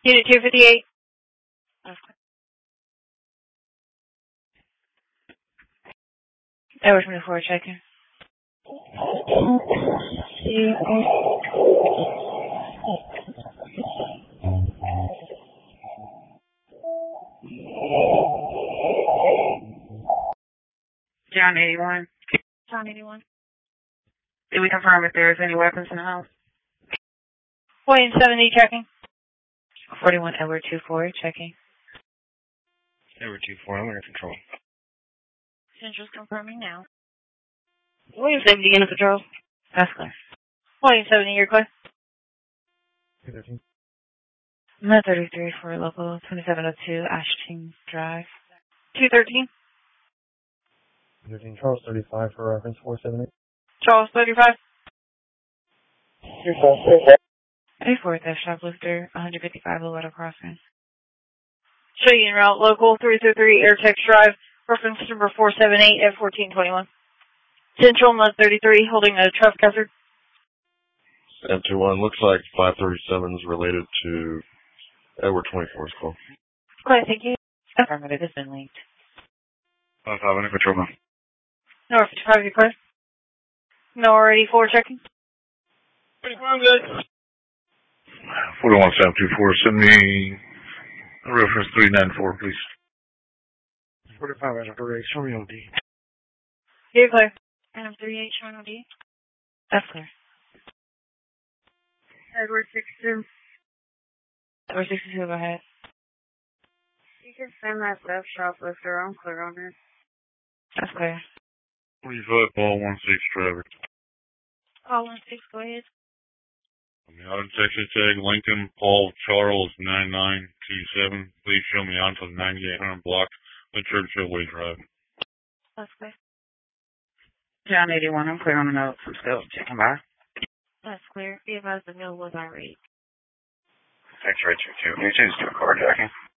Unit 258. Hour 24, checking. John 81. John 81. Did we confirm if there is any weapons in the house? William 70, checking. 41 Edward 24, checking. Edward 24, I'm under control. Central's confirming now. William 70, unit patrol. That's clear. William 70, you're clear. 213. I'm at 33 for local 2702 Ashton Drive. 213. 213, Charles 35 for reference 478. Charles 35. 34th F Shoplifter, 155 Loretta Crossing. Show you en route, local 333 Air Tex Drive, reference number 478 at 1421. Central, Mud 33, holding a traffic hazard. M21, looks like 537 is related to Edward 24's call. Okay, thank you. Affirmative has been linked. 5 under control now. North 55, you clear? Nor 84, checking. 24, I'm good. 41724, send me a reference 394, please. 45 out of 38, show me OD. You're clear. Adam 38, showing OD. That's clear. Edward 62. Edward 62, go ahead. You can send that to F Shoplifter. I'm clear on it. That's clear. 45, Paul 16 Trevor. Call 16, go ahead. I'm out in Texas Tech, Lincoln, Paul Charles 9927. Please show me out to the 9800 block of Churchill Way Drive. That's clear. John 81, I'm clear on the notes. I'm still checking by. That's clear. Be advised the mill was irate. Thanks, Richard. You change to a carjacking.